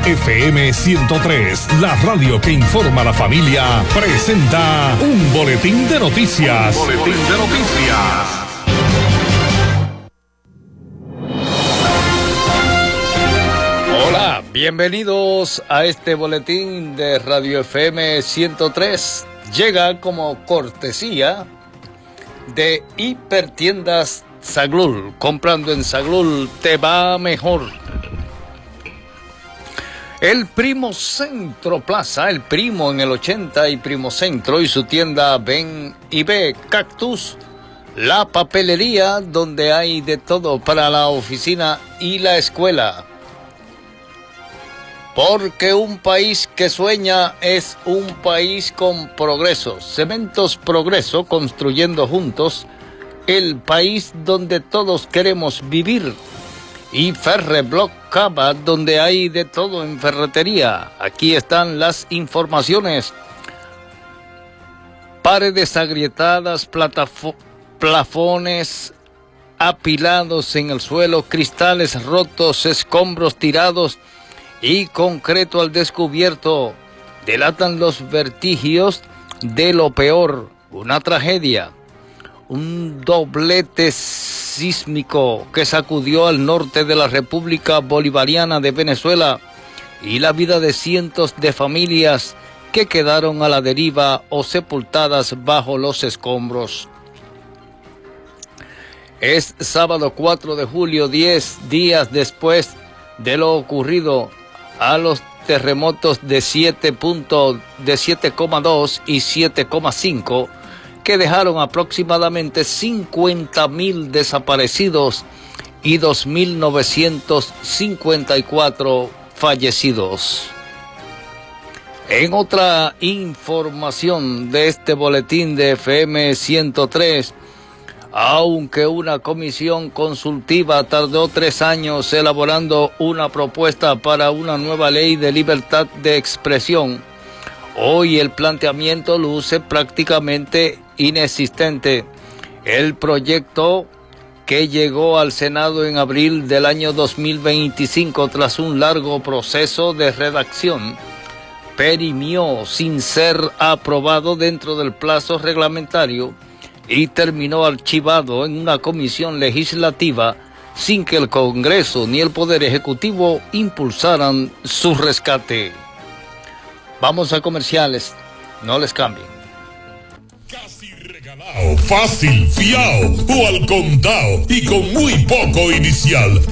FM 103, la radio que informa a la familia, presenta un boletín de noticias. Hola, bienvenidos a este boletín de Radio FM 103. Llega como cortesía de Hipertiendas Saglul. Comprando en Saglul te va mejor. El Primo Centro Plaza, el Primo en el 80 y Primo Centro y su tienda Ven y Ve Cactus. La papelería donde hay de todo para la oficina y la escuela. Porque un país que sueña es un país con progreso. Cementos Progreso, construyendo juntos el país donde todos queremos vivir. Y Ferreblock Cava, donde hay de todo en ferretería. Aquí están las informaciones. Paredes agrietadas, plafones apilados en el suelo, cristales rotos, escombros tirados y concreto al descubierto. Delatan los vestigios de lo peor, una tragedia. Un doblete sísmico que sacudió al norte de la República Bolivariana de Venezuela y la vida de cientos de familias que quedaron a la deriva o sepultadas bajo los escombros. Es sábado 4 de julio, 10 días después de lo ocurrido a los terremotos de 7,2 y 7,5 que dejaron aproximadamente 50,000 desaparecidos y 2,954 fallecidos. En otra información de este boletín de FM 103, aunque una comisión consultiva tardó 3 años elaborando una propuesta para una nueva ley de libertad de expresión, hoy el planteamiento luce prácticamente inexistente. El proyecto, que llegó al Senado en abril del año 2025 tras un largo proceso de redacción, perimió sin ser aprobado dentro del plazo reglamentario y terminó archivado en una comisión legislativa sin que el Congreso ni el Poder Ejecutivo impulsaran su rescate. Vamos a comerciales, no les cambien. Casi regalado, fácil, fiao o al contado y con muy poco inicial.